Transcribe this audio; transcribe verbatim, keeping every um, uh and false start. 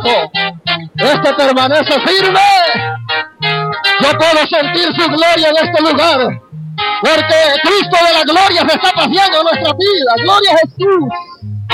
Este permanece firme. Yo puedo sentir su gloria en este lugar, porque Cristo de la gloria se está paseando en nuestra vida. Gloria a Jesús.